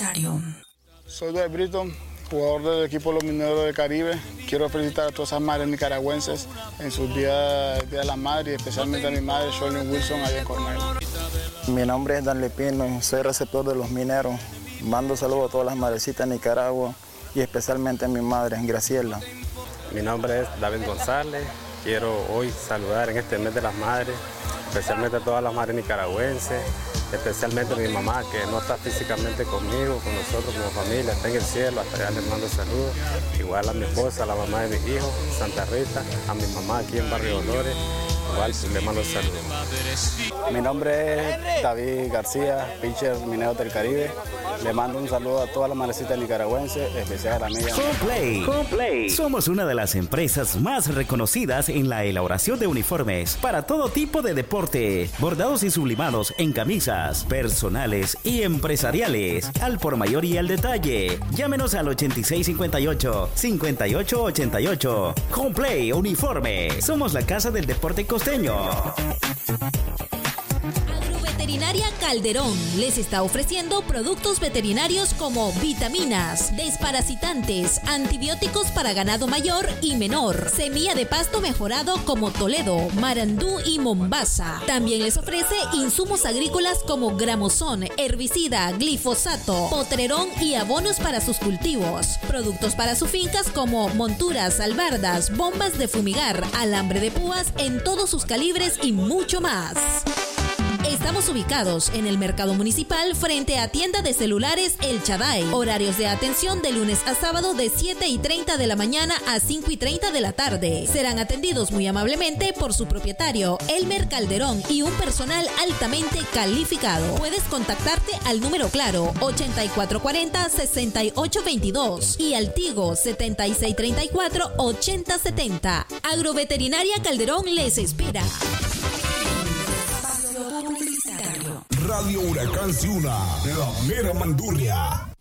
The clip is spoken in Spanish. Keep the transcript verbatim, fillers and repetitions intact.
Publicitario. Soy de Brito, jugador del equipo Los Mineros del Caribe. Quiero felicitar a todas esas madres nicaragüenses en sus días de la madre y especialmente a mi madre, Shirley Wilson, allá en Cornell. Mi nombre es Dan Lepino, soy receptor de Los Mineros. Mando saludos a todas las madrecitas de Nicaragua y especialmente a mi madre, Graciela. Mi nombre es David González. Quiero hoy saludar en este mes de las madres, especialmente a todas las madres nicaragüenses, especialmente a mi mamá que no está físicamente conmigo, con nosotros como familia, está en el cielo, hasta allá les mando saludos. Igual a mi esposa, a la mamá de mis hijos, Santa Rita, a mi mamá aquí en Barrio Dolores, igual les mando saludos. Mi nombre es David García, pitcher Minero del Caribe. Le mando un saludo a todas las madrecitas nicaragüenses, especial a la mía. Homeplay. Homeplay. Somos una de las empresas más reconocidas en la elaboración de uniformes para todo tipo de deporte, bordados y sublimados en camisas, personales y empresariales. Al por mayor y al detalle. Llámenos al ochenta y seis cincuenta y ocho, cincuenta y ocho ochenta y ocho. Homeplay Uniforme. Somos la casa del deporte costeño. Veterinaria Calderón les está ofreciendo productos veterinarios como vitaminas, desparasitantes, antibióticos para ganado mayor y menor, semilla de pasto mejorado como Toledo, Marandú y Mombasa. También les ofrece insumos agrícolas como gramosón, herbicida, glifosato, potrerón y abonos para sus cultivos. Productos para sus fincas como monturas, albardas, bombas de fumigar, alambre de púas en todos sus calibres y mucho más. Estamos ubicados en el Mercado Municipal frente a Tienda de Celulares El Chaday. Horarios de atención de lunes a sábado de siete y treinta de la mañana a cinco y treinta de la tarde. Serán atendidos muy amablemente por su propietario, Elmer Calderón, y un personal altamente calificado. Puedes contactarte al número claro ochenta y cuatro cuarenta, sesenta y ocho veintidós y al Tigo setenta y seis treinta y cuatro, ochenta setenta. Agroveterinaria Calderón les espera. Publicitario. Radio Huracán Ciuna, la mera mandurria.